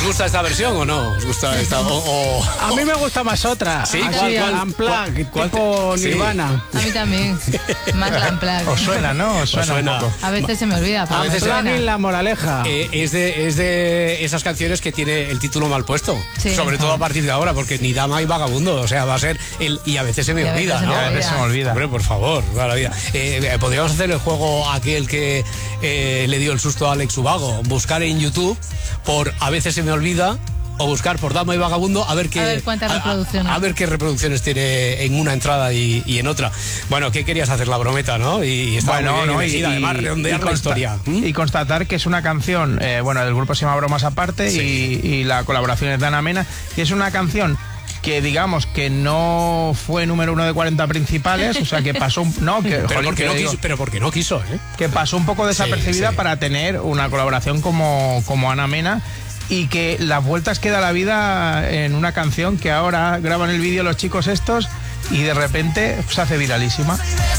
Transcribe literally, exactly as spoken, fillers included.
¿Os gusta esta versión o no? ¿Os gusta esta? O, o... A mí me gusta más otra. ¿Sí? Así, ¿Cuál, cuál, Unplugged, cuál, tipo sí. Nirvana. A mí también. Más la Unplugged. Os suena, ¿no? Os suena, suena. un poco. A veces se me olvida. pero A veces me se- suena. Unplugged, la moraleja. Eh, es, de, es de esas canciones que tiene el título mal puesto. Sí. Sobre todo a partir de ahora, porque ni dama y vagabundo. O sea, va a ser el. Y a veces se me Y a veces olvida, se me ¿no? A veces se me olvida. Hombre, por favor, toda la vida. Eh, podríamos hacer el juego aquel que eh, le dio el susto a Alex Ubago. Buscar en YouTube por A veces se me olvida. O buscar por Dama y Vagabundo a ver qué A ver cuántas reproducciones. a, a ver qué reproducciones tiene en una entrada y, y en otra. Bueno, ¿qué querías hacer? La brometa, ¿no? Y estaba Bueno, muy bien no, y, elegida, además redondear la consta- historia. ¿Mm? y constatar que es una canción, eh, bueno, el grupo se llama Bromas Aparte, Sí. y, y la colaboración es de Ana Mena, y es una canción que digamos que no fue número uno de cuarenta principales, o sea que pasó un, no, que, Pero jolín, porque que no digo, quiso, pero porque no quiso, ¿eh? que pasó un poco desapercibida sí. para tener una colaboración como, como Ana Mena, y que las vueltas que da la vida en una canción que ahora graban el vídeo los chicos estos y de repente se hace viralísima.